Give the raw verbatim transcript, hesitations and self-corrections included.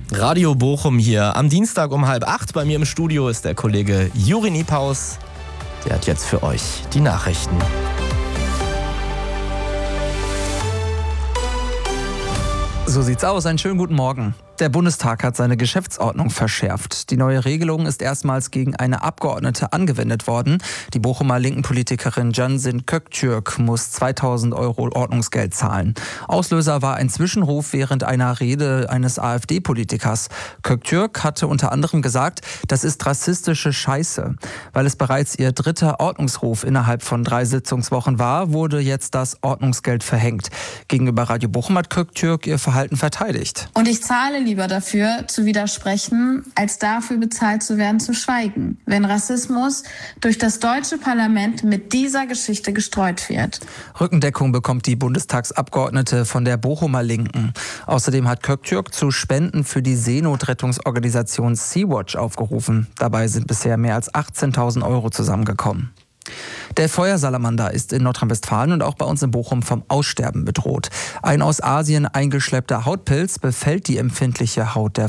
Radio Bochum hier am Dienstag um halb acht. Bei mir im Studio ist der Kollege Juri Niepaus. Der hat jetzt für euch die Nachrichten. So sieht's aus. Einen schönen guten Morgen. Der Bundestag hat seine Geschäftsordnung verschärft. Die neue Regelung ist erstmals gegen eine Abgeordnete angewendet worden. Die Bochumer linken Politikerin Cansin Köktürk muss zweitausend Euro Ordnungsgeld zahlen. Auslöser war ein Zwischenruf während einer Rede eines AfD-Politikers. Köktürk hatte unter anderem gesagt, das ist rassistische Scheiße. Weil es bereits ihr dritter Ordnungsruf innerhalb von drei Sitzungswochen war, wurde jetzt das Ordnungsgeld verhängt. Gegenüber Radio Bochum hat Köktürk ihr Verhalten verteidigt. Und ich zahle lieber dafür, zu widersprechen, als dafür bezahlt zu werden, zu schweigen, wenn Rassismus durch das deutsche Parlament mit dieser Geschichte gestreut wird. Rückendeckung bekommt die Bundestagsabgeordnete von der Bochumer Linken. Außerdem hat Köktürk zu Spenden für die Seenotrettungsorganisation Sea-Watch aufgerufen. Dabei sind bisher mehr als achtzehntausend Euro zusammengekommen. Der Feuersalamander ist in Nordrhein-Westfalen und auch bei uns in Bochum vom Aussterben bedroht. Ein aus Asien eingeschleppter Hautpilz befällt die empfindliche Haut der